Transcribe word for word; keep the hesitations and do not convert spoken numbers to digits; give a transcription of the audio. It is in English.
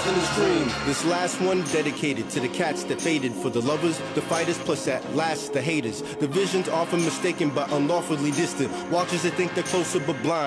lost in his dream. This last one dedicated to the cats that faded, for the lovers, the fighters, plus at last the haters. The visions often mistaken but unlawfully distant. Watchers that think they're closer but blind.